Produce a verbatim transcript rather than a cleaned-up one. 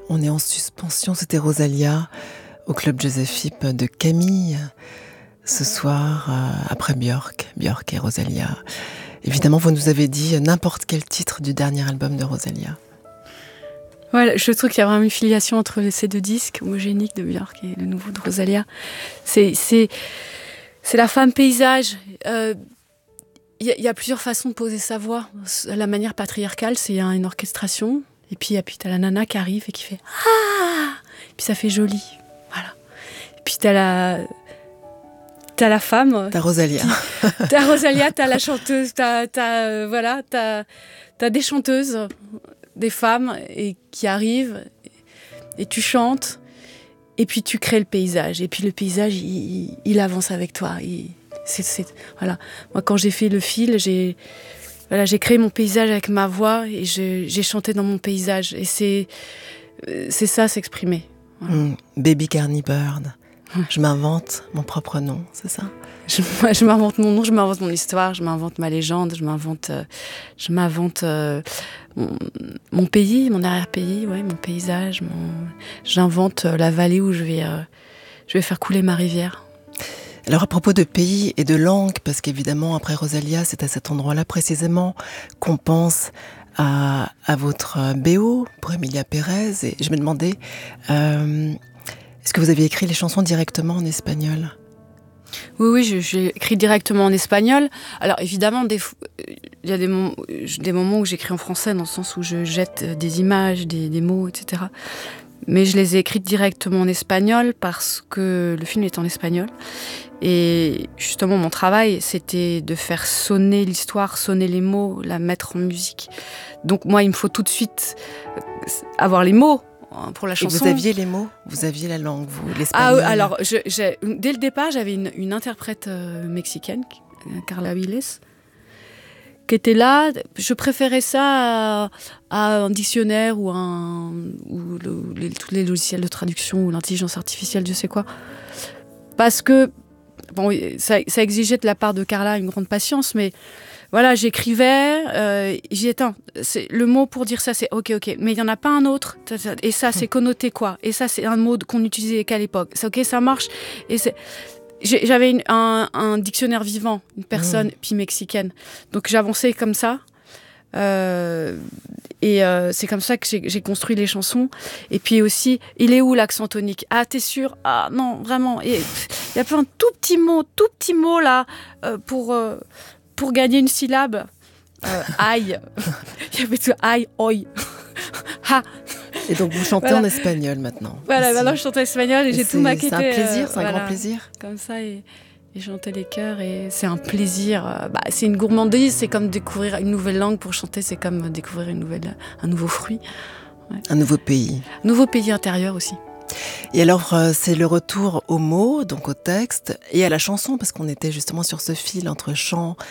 On est en suspension, c'était Rosalia au Club Joséphine de Camille. Ce soir, euh, après Björk, Björk et Rosalia. Évidemment, vous nous avez dit n'importe quel titre du dernier album de Rosalia. Voilà, je trouve qu'il y a vraiment une filiation entre ces deux disques, Homogénique de Björk et le nouveau de Rosalia. C'est, c'est, c'est la femme paysage. Il euh, y, y a plusieurs façons de poser sa voix. La manière patriarcale, c'est une orchestration. Et puis, puis tu as la nana qui arrive et qui fait « Ah !» Et puis ça fait joli. Voilà. Et puis tu as la... T'as la femme. T'as Rosalia. Qui, t'as Rosalia, t'as la chanteuse, t'as, t'as, euh, voilà, t'as, t'as des chanteuses, des femmes et, qui arrivent, et, et tu chantes, et puis tu crées le paysage. Et puis le paysage, il, il, il avance avec toi. Il, c'est, c'est, voilà. Moi, quand j'ai fait le fil, j'ai, voilà, j'ai créé mon paysage avec ma voix et je, j'ai chanté dans mon paysage. Et c'est, c'est ça, s'exprimer. Voilà. Mmh. Baby Carney Bird. Je m'invente mon propre nom, c'est ça ? je, moi, je m'invente mon nom, je m'invente mon histoire, je m'invente ma légende, je m'invente, euh, je m'invente euh, mon, mon pays, mon arrière-pays, ouais, mon paysage. Mon... J'invente euh, la vallée où je vais, euh, je vais faire couler ma rivière. Alors à propos de pays et de langue, parce qu'évidemment après Rosalia, c'est à cet endroit-là précisément qu'on pense à, à votre B O pour Emilia Pérez. Et je me demandais... Euh, Est-ce que vous aviez écrit les chansons directement en espagnol ? Oui, oui, je, j'ai écrit directement en espagnol. Alors évidemment, il y a des, mom- des moments où j'écris en français, dans le sens où je jette des images, des, des mots, et cetera. Mais je les ai écrites directement en espagnol parce que le film est en espagnol. Et justement, mon travail, c'était de faire sonner l'histoire, sonner les mots, la mettre en musique. Donc moi, il me faut tout de suite avoir les mots pour la chanson. Et vous aviez les mots, vous aviez la langue, vous, l'espagnol. Ah, alors, je, j'ai, dès le départ, j'avais une, une interprète euh, mexicaine, Carla Viles, qui était là. Je préférais ça à, à un dictionnaire ou, un, ou le, les, tous les logiciels de traduction ou l'intelligence artificielle, je sais quoi. Parce que bon, ça, ça exigeait de la part de Carla une grande patience, mais voilà, j'écrivais, euh, j'ai dit, c'est, le mot pour dire ça, c'est ok, ok, mais il n'y en a pas un autre, et ça, c'est connoté quoi ? Et ça, c'est un mot qu'on utilisait qu'à l'époque. C'est ok, ça marche. Et c'est... J'ai, j'avais une, un, un dictionnaire vivant, une personne, mmh. puis mexicaine. Donc j'avançais comme ça. Euh, et euh, c'est comme ça que j'ai, j'ai construit les chansons. Et puis aussi, il est où l'accent tonique ? Ah, t'es sûr ? Ah, non, vraiment. Il y a plein de tout petits mots, tout petits mots là, euh, pour... Euh, pour gagner une syllabe, euh, aïe, il y avait tout aïe, oi, ha. Et donc vous chantez voilà. en espagnol maintenant. Voilà, ici. Maintenant je chante en espagnol et, et j'ai tout maquetté. C'est un plaisir, euh, c'est un voilà, grand plaisir. Comme ça, et, et chanter les chœurs, et c'est un plaisir. Euh, bah, c'est une gourmandise, c'est comme découvrir une nouvelle langue. Pour chanter, c'est comme découvrir une nouvelle, un nouveau fruit. Ouais. Un nouveau pays. Un nouveau pays intérieur aussi. Et alors, euh, c'est le retour aux mots, donc au texte, et à la chanson, parce qu'on était justement sur ce fil entre chant